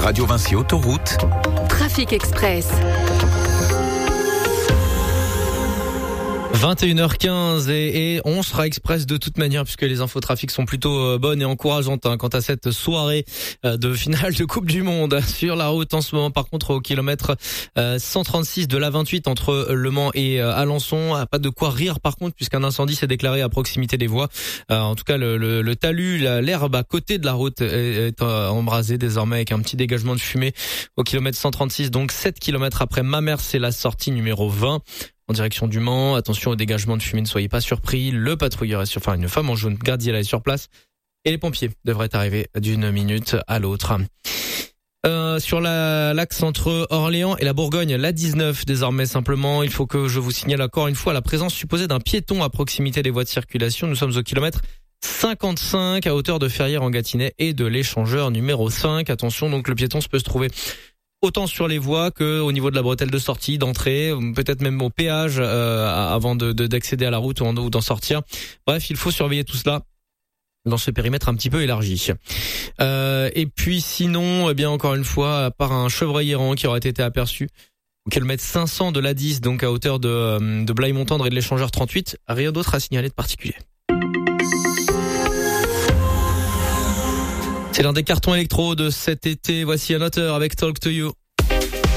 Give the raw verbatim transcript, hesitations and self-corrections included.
Radio Vinci Autoroute. Trafic Express. vingt et une heures quinze et, et on sera express de toute manière puisque les infos trafic sont plutôt bonnes et encourageantes hein, quant à cette soirée de finale de Coupe du Monde sur la route en ce moment. Par contre au kilomètre cent trente-six de l'A vingt-huit entre Le Mans et Alençon, pas de quoi rire par contre puisqu'un incendie s'est déclaré à proximité des voies. Euh, en tout cas le, le, le talus, l'herbe à côté de la route est, est embrasée désormais avec un petit dégagement de fumée au kilomètre cent trente-six, donc sept kilomètres après Mamers, c'est la sortie numéro vingt. En direction du Mans, attention au dégagement de fumée, ne soyez pas surpris. Le patrouilleur est sur, enfin une femme en jaune gardienne est sur place et les pompiers devraient arriver d'une minute à l'autre. Euh, sur la, l'axe entre Orléans et la Bourgogne, l'A dix-neuf désormais simplement, il faut que je vous signale encore une fois la présence supposée d'un piéton à proximité des voies de circulation. Nous sommes au kilomètre cinquante-cinq à hauteur de Ferrières en Gâtinais et de l'échangeur numéro cinq. Attention, donc le piéton peut se trouver autant sur les voies que au niveau de la bretelle de sortie, d'entrée, peut-être même au péage euh, avant de, de d'accéder à la route ou, en, ou d'en sortir. Bref, il faut surveiller tout cela dans ce périmètre un petit peu élargi. Euh, et puis sinon, eh bien encore une fois, à part un chevreuil errant qui aurait été aperçu au kilomètre cinq cents de l'A dix, donc à hauteur de, de Blaye-Montendre et de l'échangeur trente-huit, rien d'autre à signaler de particulier. C'est l'un des cartons électro de cet été. Voici un auteur avec Talk to You.